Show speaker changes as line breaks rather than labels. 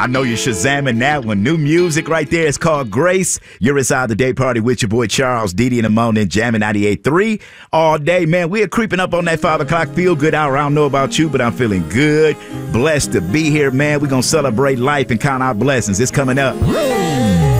I know you're Shazamming that one. New music right there. It's called Grace. You're inside the day party with your boy Charles, Didi in the morning, jamming 98.3 all day. Man, we are creeping up on that 5 o'clock feel good hour. I don't know about you, but I'm feeling good. Blessed to be here, man. We're going to celebrate life and count our blessings. It's coming up.